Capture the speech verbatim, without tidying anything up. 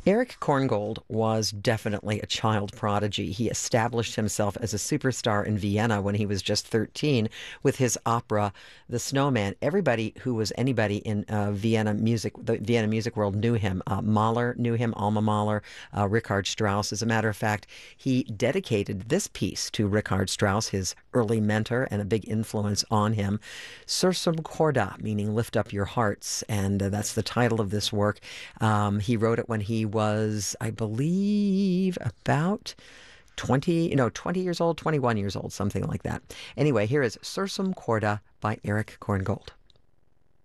Eric Korngold was definitely a child prodigy. He established himself as a superstar in Vienna when he was just thirteen with his opera, The Snowman. Everybody who was anybody in uh, Vienna music, the Vienna music world knew him. Uh, Mahler knew him, Alma Mahler, uh, Richard Strauss. As a matter of fact, he dedicated this piece to Richard Strauss, his early mentor and a big influence on him. Sursum Corda, meaning lift up your hearts. And uh, that's the title of this work. Um, he wrote it when he was, I believe, about twenty, no, twenty years old, twenty-one years old, something like that. Anyway, here is Sursum Corda by Eric Korngold.